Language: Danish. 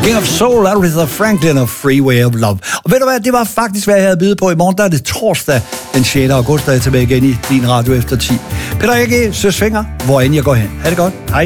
King of Soul, Aretha Franklin og Freeway of Love. Og ved du hvad, det var faktisk, hvad jeg havde bydet på i morgen. Der er det torsdag den 6. august, der er tilbage igen i din radio efter 10. Peter A.G. Søsfinger, hvor end jeg går hen. Ha' det godt. Hej.